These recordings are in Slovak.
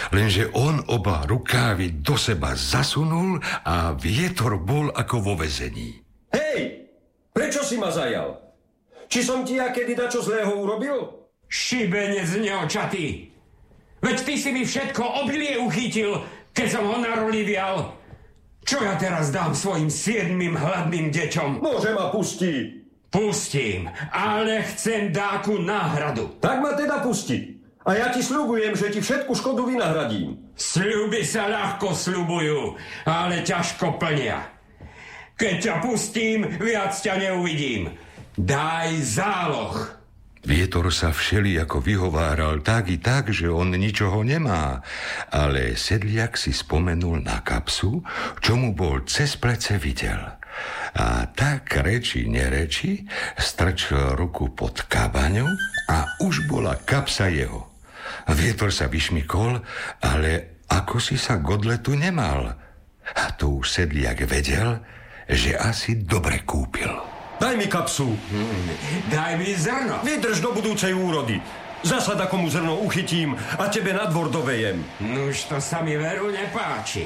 Lenže on oba rukávy do seba zasunul a vietor bol ako vo väzení. Hej, prečo si ma zajal? Či som ti ja kedy dačo zlého urobil? Šibenec neočatý. Veď ty si mi všetko obilie uchytil, keď som ho narolivial. Čo ja teraz dám svojim 7 hladným deťom? Môže ma pustí. Pustím, ale chcem dáku náhradu. Tak ma teda pusti. A ja ti sľubujem, že ti všetku škodu vynahradím. Sľuby sa ľahko sľubujú, ale ťažko plnia. Keď ťa pustím, viac ťa neuvidím. Daj záloh. Vietor sa všelijako vyhováral tak i tak, že on ničoho nemá. Ale sedliak si spomenul na kapsu, čo mu bol cez plece videl. A tak reči nereči strčil ruku pod kabaňu a už bola kapsa jeho. Vietor sa vyšmykol, ale ako si sa k odletu nemal. A to už sedliak vedel, že asi dobre kúpil. Daj mi kapsu. Daj mi zrno. Vydrž do budúcej úrody. Zasad ako mu zrno uchytím a tebe na dvor dovejem. Nuž to sa mi veru nepáči.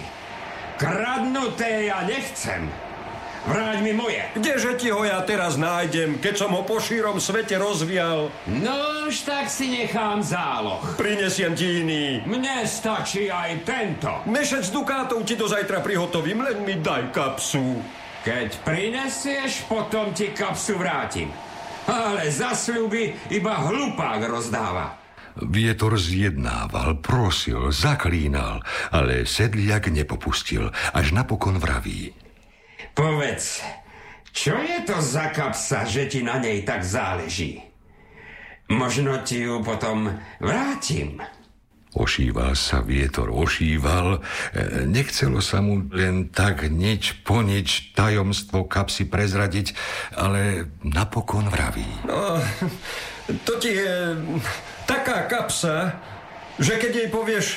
Kradnuté ja nechcem. Vráť mi moje. Kdeže ti ho ja teraz nájdem, keď som ho po šírom svete rozvial? No už tak si nechám záloh. Prinesiem ti iný. Mne stačí aj tento. Mešec dukátov ti do zajtra prihotovím, len mi daj kapsu. Keď prinesieš, potom ti kapsu vrátim. Ale za sľuby iba hlupák rozdáva. Vietor zjednával, prosil, zaklínal, ale sedliak nepopustil, až napokon vraví. Povedz, čo je to za kapsa, že ti na nej tak záleží? Možno ti ju potom vrátim. Ošíval sa vietor, ošíval. Nechcelo sa mu len tak nič po nič tajomstvo kapsy prezradiť, ale napokon vraví. No, to ti je taká kapsa, že keď jej povieš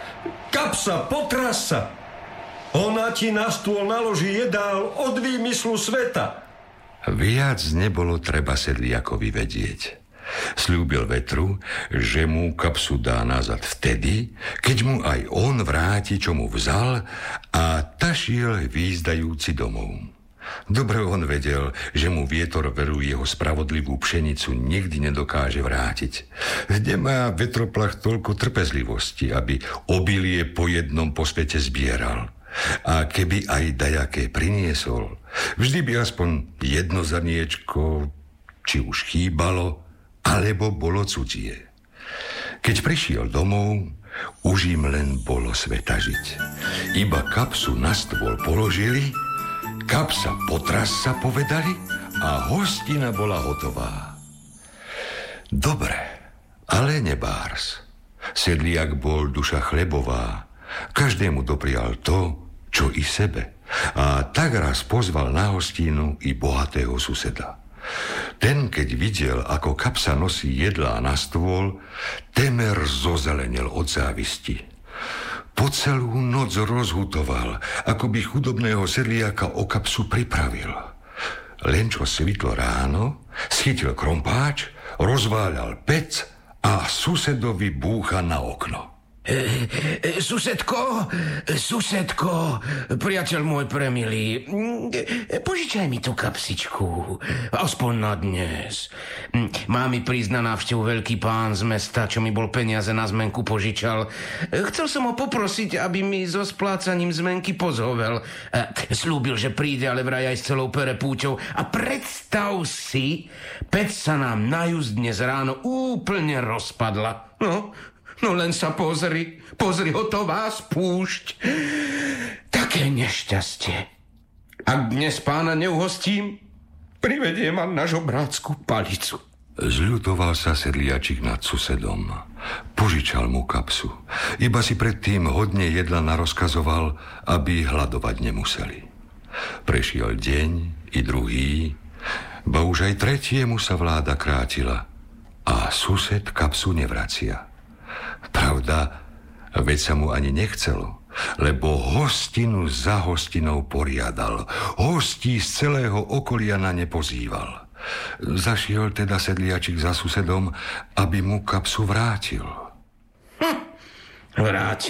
kapsa, potras sa, ona ti na stôl naloží jedál od výmyslu sveta. Viac nebolo treba sedliakovi vedieť. Sľúbil vetru, že mu kapsu dá nazad vtedy, keď mu aj on vráti, čo mu vzal, a tašiel výzdajúci domov. Dobre on vedel, že mu vietor veru jeho spravodlivú pšenicu nikdy nedokáže vrátiť. Kde má vetroplach toľko trpezlivosti, aby obilie po jednom po svete zbieral? A keby aj dajaké priniesol, vždy by aspoň jedno zrniečko, či už chýbalo, alebo bolo cudzie. Keď prišiel domov, už im len bolo sveta žiť. Iba kapsu na stôl položili, kapsa potras sa povedali a hostina bola hotová. Dobre, ale nebárs. Sedliak bol duša chlebová, každému doprial to, čo i sebe. A tak raz pozval na hostínu i bohatého suseda. Ten, keď videl, ako kapsa nosí jedlá na stôl, temer zozelenel od závisti. Po celú noc rozhutoval, ako by chudobného sedliaka o kapsu pripravil. Len čo svitlo ráno, schytil krompáč, rozváľal pec a susedovi búcha na okno. Susedko, priateľ môj premilý, požičaj mi tú kapsičku, aspoň na dnes. Má mi prísť na návštevu veľký pán z mesta, čo mi bol peniaze na zmenku požičal. Chcel som ho poprosiť, aby mi so splácaním zmenky pozhovel. Slúbil, že príde, ale vraj aj s celou perepúťou. A predstav si, pec sa nám na just dnes ráno úplne rozpadla. No len sa pozri, hotová spúšť. Také nešťastie. Ak dnes pána neuhostím, privedie ma na žobrácku palicu. Zľutoval sa sedliačik nad susedom. Požičal mu kapsu. Iba si predtým hodne jedla narozkazoval, aby hladovať nemuseli. Prešiel deň i druhý, ba už aj tretiemu sa vláda krátila a sused kapsu nevracia. Pravda, veď sa mu ani nechcelo, lebo hostinu za hostinou poriadal. Hostí z celého okolia na ne pozýval. Zašiel teda sedliačik za susedom, aby mu kapsu vrátil. Vrátil.